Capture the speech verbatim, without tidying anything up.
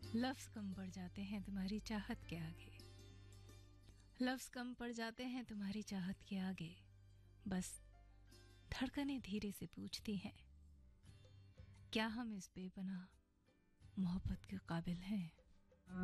लफ्ज कम पड़ जाते हैं तुम्हारी चाहत के आगे, लफ्ज कम पड़ जाते हैं तुम्हारी चाहत के आगे, बस धड़कनें धीरे से पूछती हैं, क्या हम इस बेपनाह मोहब्बत के काबिल हैं।